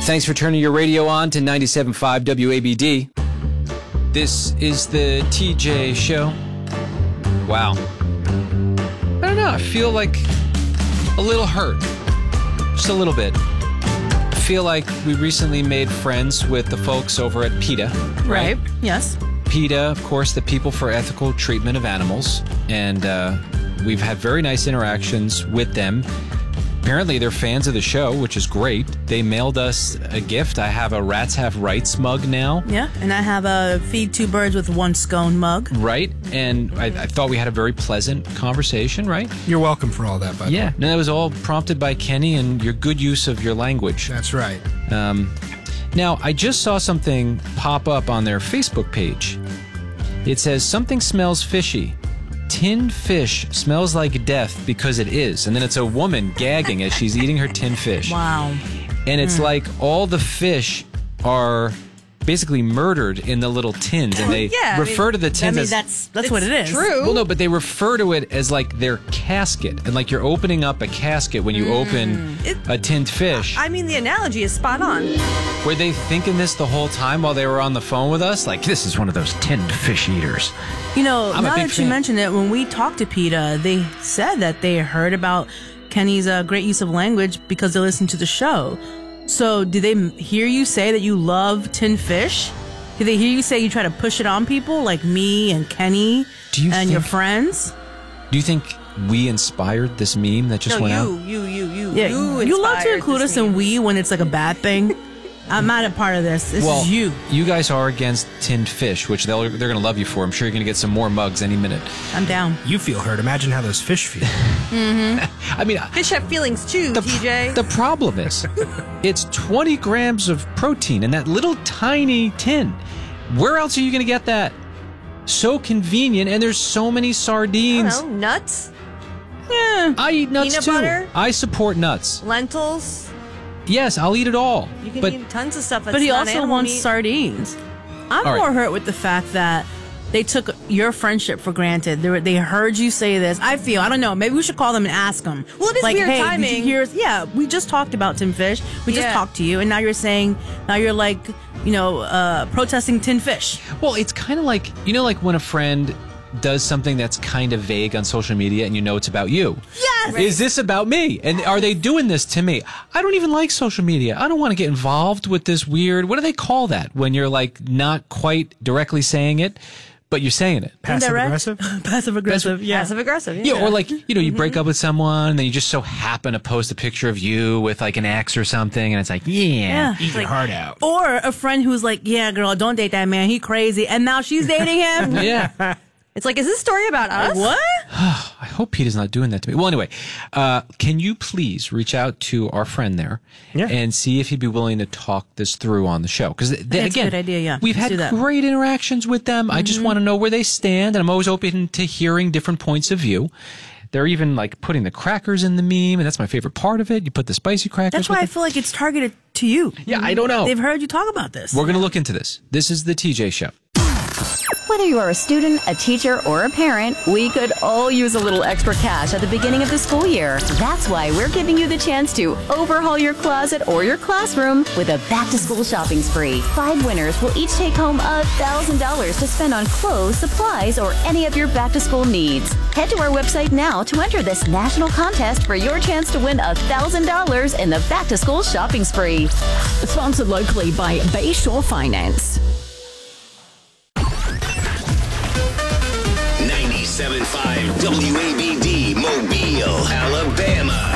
Thanks for turning your radio on to 97.5 WABD. This is the TJ Show. Wow. I don't know. I feel like a little hurt. Just a little bit. I feel like we recently made friends with the folks over at PETA. Right. Yes. PETA, of course, the People for Ethical Treatment of Animals. And we've had very nice interactions with them. Apparently, they're fans of the show, which is great. They mailed us a gift. I have a Rats Have Rights mug now. Yeah, and I have a Feed Two Birds with One Scone mug. Right, and I thought we had a very pleasant conversation, right? You're welcome for all that, by the way. Yeah, no, that was all prompted by Kenny and your good use of your language. That's right. Now, I just saw something pop up on their Facebook page. It says, something smells fishy. Tinned fish smells like death because it is. And then it's a woman gagging as she's eating her tinned fish. Wow. And it's like all the fish are basically murdered in the little tins. And they refer to the tins as... that's what it is. True. Well, no, but they refer to it as like their casket. And like you're opening up a casket when you open a tinned fish. I mean, the analogy is spot on. Were they thinking this the whole time while they were on the phone with us? Like, this is one of those tinned fish eaters. You know, I'm a now big that you fan. mentioned it, when we talked to PETA, they said that they heard about Kenny's great use of language because they listened to the show. So, did they hear you say that you love tinned fish? Did they hear you say you try to push it on people like me and Kenny and your friends? Do you think we inspired this meme that just went out? Yeah, you love to include us in we when it's like a bad thing. I'm not a part of this. This is you. You guys are against tinned fish, which they're going to love you for. I'm sure you're going to get some more mugs any minute. I'm down. You feel hurt. Imagine how those fish feel. I mean, Fish have feelings too, TJ. the problem is, it's 20 grams of protein in that little tiny tin. Where else are you going to get that? So convenient, and there's so many I sardines. don't know, nuts, Yeah. I eat nuts Peanut too. butter? I support nuts. lentils. Yes, I'll eat it all. You can but eat tons of stuff. That's But he not also animal wants meat. sardines. I'm All right. more hurt with the fact that they took your friendship for granted. They heard you say this. I don't know. Maybe we should call them and ask them. Well, it is like, weird hey, timing. Did you hear us? Yeah, we just talked about Tin Fish. We just Yeah. talked to you, and now you're like, protesting tin fish. Well, it's kind of like, like when a friend does something that's kind of vague on social media and you know it's about you. Yes! Is this about me? And are they doing this to me? I don't even like social media. I don't want to get involved with this weird, what do they call that? When you're like not quite directly saying it, but you're saying it. Passive-aggressive? Passive-aggressive, yeah. Passive aggressive. Yeah, or like, you break up with someone and then you just so happen to post a picture of you with like an ex or something and it's like, yeah. Eat your heart out. Or a friend who's like, yeah, girl, don't date that man. He crazy. And now she's dating him. Yeah. It's like, is this story about us? What? I hope Peter's not doing that to me. Well, anyway, can you please reach out to our friend there and see if he'd be willing to talk this through on the show? Because, again, a good idea, yeah. we've Let's had do that. great interactions with them. I just want to know where they stand, and I'm always open to hearing different points of view. They're even like putting the crackers in the meme, and that's my favorite part of it. You put the spicy crackers. That's why I feel like it's targeted to you. Yeah, I don't know. They've heard you talk about this. We're going to look into this. This is the TJ Show. Whether you are a student, a teacher, or a parent, we could all use a little extra cash at the beginning of the school year. That's why we're giving you the chance to overhaul your closet or your classroom with a back-to-school shopping spree. 5 winners will each take home $1,000 to spend on clothes, supplies, or any of your back-to-school needs. Head to our website now to enter this national contest for your chance to win $1,000 in the back-to-school shopping spree. Sponsored locally by Bayshore Finance.